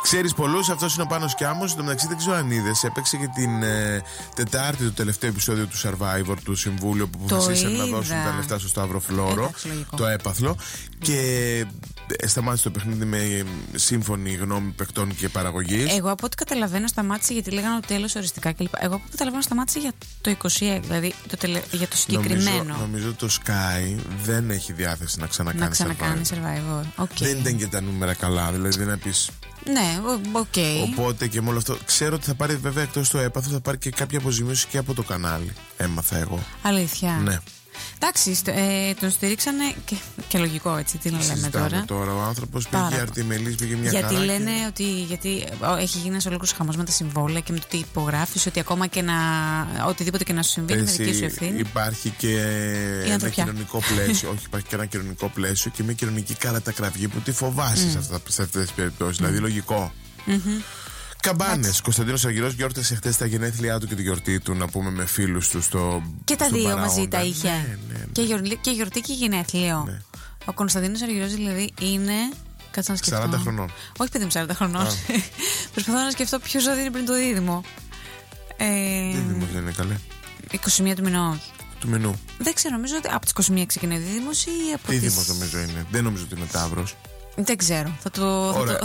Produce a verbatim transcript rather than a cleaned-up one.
Ξέρεις πολλούς, αυτός είναι ο Πάνος Κιάμος. Εν τω μεταξύ δεν ξέρω αν είδες, έπαιξε και την ε, Τετάρτη το τελευταίο επεισόδιο του Survivor, του Συμβούλιο που αποφασίσαν να δώσουν τα λεφτά στο Σταύρο Φλόρο. Το έπαθλο. Και σταμάτησε το παιχνίδι με σύμφωνη γνώμη παικτών και παραγωγής. Εγώ από ό,τι καταλαβαίνω σταμάτησε γιατί λέγανε ότι τέλος οριστικά κλπ. Εγώ από ό,τι καταλαβαίνω σταμάτησε για το είκοσι έξι, δηλαδή το τελε... για το συγκεκριμένο. Νομίζω, νομίζω το Sky δεν έχει διάθεση να ξανακάνει, να ξανακάνει Survivor. Survivor. Okay. Δεν ήταν και τα νούμερα καλά, δηλαδή να πεις. Ναι, οκ. Okay. Οπότε και με όλο αυτό. Ξέρω ότι θα πάρει βέβαια εκτός το έπαθλο, θα πάρει και κάποια αποζημίωση και από το κανάλι. Έμαθα εγώ. Αλήθεια. Ναι. Εντάξει, ε, τον στηρίξανε και, και λογικό έτσι, τι να λέμε τώρα. τώρα. Ο άνθρωπος πήγε αρτιμελής, πήγε μια γιατί χαρά. Γιατί λένε και... ότι γιατί έχει γίνει ένας ολόκληρος χαμός με τα συμβόλαια και με το τι υπογράφεις, ότι ακόμα και να. Οτιδήποτε και να σου συμβεί, είναι δική σου ευθύνη. Υπάρχει και ένα κοινωνικό πλαίσιο. Όχι, υπάρχει και ένα κοινωνικό πλαίσιο και μια κοινωνική καρατακραυγή που τη φοβάσαι mm. σε αυτές τις περιπτώσεις. Mm. Δηλαδή λογικό. Mm-hmm. Καμπάνες. Κωνσταντίνος Αργυρός γιόρτασε χτες τα γενέθλιά του και τη γιορτή του, να πούμε, με φίλους του στο. Και τα δύο παραόντα. μαζί τα είχε. Ναι, ναι, ναι. Και, γιορτή, και γιορτή και γενέθλιο. Ναι. Ο Κωνσταντίνος Αργυρός δηλαδή είναι. Κάτσε να σκεφτώ. σαράντα χρονών. Όχι, παιδί μου, σαράντα χρονών. Προσπαθώ να σκεφτώ ποιο ζώδιο είναι πριν το δίδυμο. Ε... Δίδυμο δεν είναι καλέ. είκοσι μία του μηνός. Του μηνού. Δεν ξέρω, νομίζω ότι από τις είκοσι μία ξεκινάει ο δίδυμος ή από τις. Δίδυμος νομίζω είναι. Δεν νομίζω ότι είναι Ταύρος. Δεν ξέρω. Θα το, θα το,